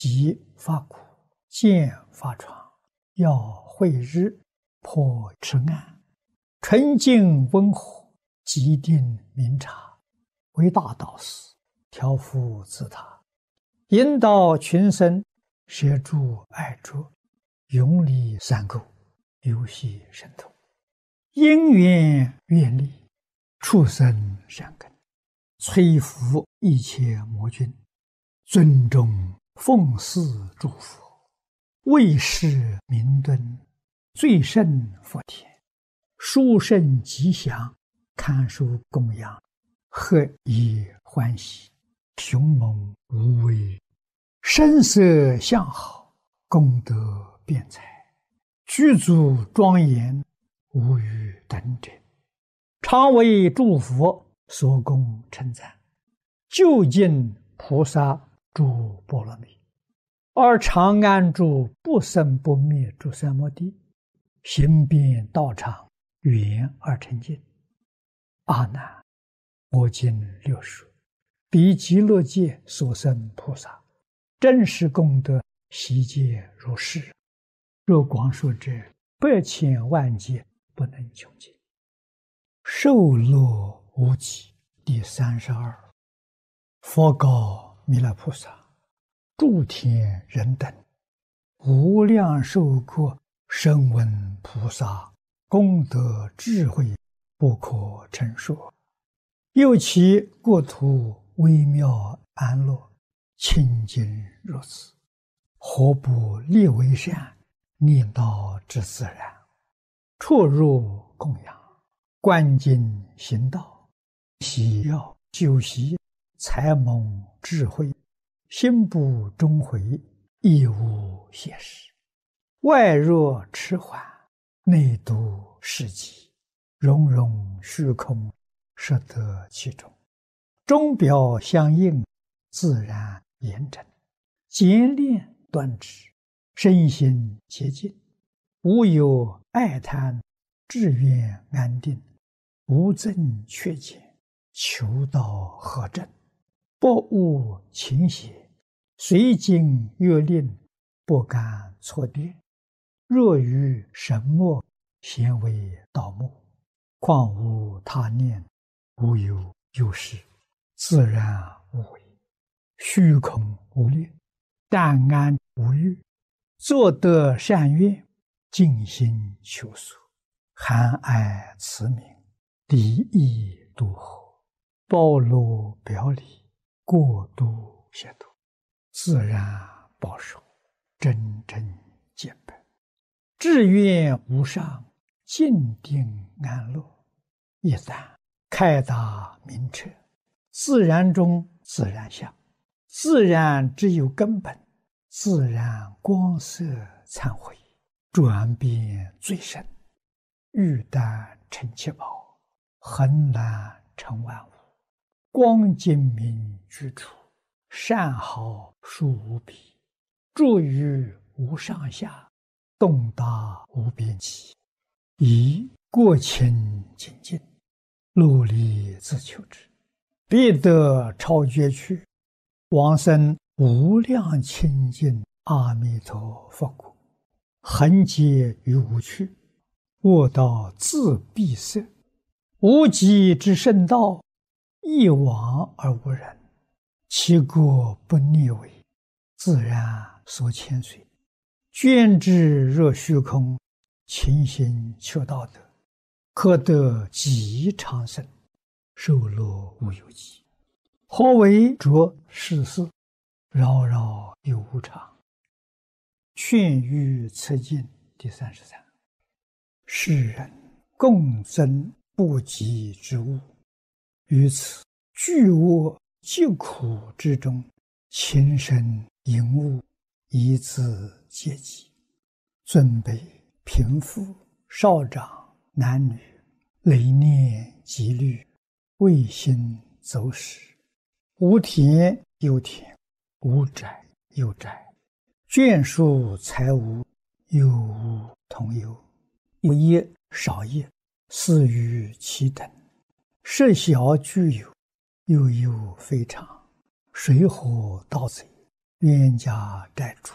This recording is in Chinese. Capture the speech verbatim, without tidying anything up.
即发苦，见发疮，要会日，破赤暗，纯净温和，即定明察，为大导师，调伏自他，引导群生，摄诸爱着，永离三垢，游戏神通，因缘愿力，畜生善根，摧伏一切魔君，尊重奉祀诸佛，为世明敦，最胜佛田，殊胜吉祥，堪受供养，何以欢喜，雄猛无畏，声色相好，功德辩才，具足庄严，无与等者，常为诸佛所供称赞，究竟菩萨诸波罗蜜，而常安住不生不灭诸三摩地，行遍道场，圆而成净。阿难，我今略说，彼极乐界所生菩萨，真实功德悉皆如是。若光说者，百千万劫不能穷尽。受乐无极第三十二。佛告弥勒菩萨：诸天人等，无量寿国声闻菩萨功德智慧不可称说，又其国土微妙安乐，清净如此，何不立为善，念道之自然，出入供养，观经行道，喜要修习，才蒙智慧，心不终回，亦无邪事，外若迟缓，内度世极，融融虚空，摄得其中，钟表相应，自然严整，简练端直，身心洁净，无有爱贪，志愿安定，无增缺减，求道合正，不误情邪，随经阅令，不敢错跌，若于神墨，咸为盗墓，况无他念，无有有事，自然无为，虚空无虑，淡安无欲，作得善愿，尽心求索，含爱慈悯，离意度合，包罗表里，过度协度，自然保守，真正见本，志愿无上，静定安乐，一旦开达明彻，自然中自然相，自然只有根本，自然光色忏悔，转变最深，欲但成七宝，恒难成万物，光精明居处，善好殊无比，住于无上下，动达无边际，以过清净尽，努力自求之，必得超绝去，往生无量清净阿弥陀佛国，恒劫于无趣，卧道自闭塞，无极之圣道，一往而无人，其国不逆违，自然所牵随，捐之若虚空，勤行求道德，可得极长生，寿乐无有极。何为着世事，扰扰有无常。劝喻此经第三十三。世人共增不及之物，于此巨恶疾苦之中，情深淫恶，以自阶级，尊卑贫富少长男女，累念积虑，未心走使，无田有田，无宅有宅，眷属财物，有无同有，有业少业，似于其等，设小具有，又有非常，水火盗贼， 冤家债主，